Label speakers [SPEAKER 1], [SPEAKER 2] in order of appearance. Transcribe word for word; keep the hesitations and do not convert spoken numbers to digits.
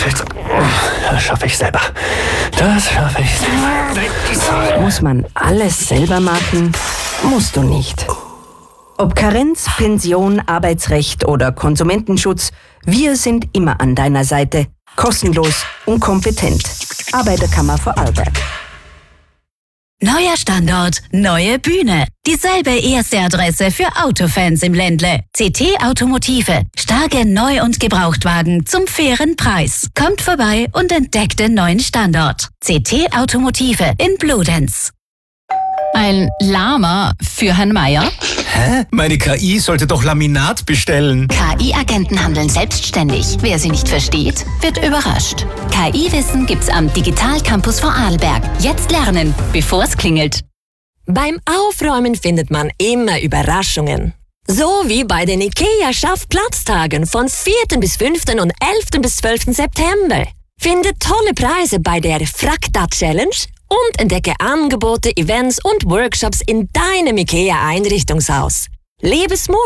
[SPEAKER 1] Feld. Das schaffe ich selber. Das schaffe ich selber.
[SPEAKER 2] Muss man alles selber machen? Musst du nicht. Ob Karenz, Pension, Arbeitsrecht oder Konsumentenschutz, wir sind immer an deiner Seite. Kostenlos und kompetent. Arbeiterkammer Vorarlberg.
[SPEAKER 3] Neuer Standort, neue Bühne. Dieselbe erste Adresse für Autofans im Ländle. C T Automotive. Starke Neu- und Gebrauchtwagen zum fairen Preis. Kommt vorbei und entdeckt den neuen Standort. C T Automotive in Bludenz.
[SPEAKER 4] Ein Lama für Herrn Meier?
[SPEAKER 5] Hä? Meine K I sollte doch Laminat bestellen.
[SPEAKER 3] K I-Agenten handeln selbstständig. Wer sie nicht versteht, wird überrascht. K I-Wissen gibt's am Digital Campus Vorarlberg. Jetzt lernen, bevor es klingelt.
[SPEAKER 6] Beim Aufräumen findet man immer Überraschungen. So wie bei den IKEA-Schaffplatztagen von vierten bis fünften und elften bis zwölften September. Finde tolle Preise bei der Frakta-Challenge und entdecke Angebote, Events und Workshops in deinem IKEA-Einrichtungshaus. Lebe smart.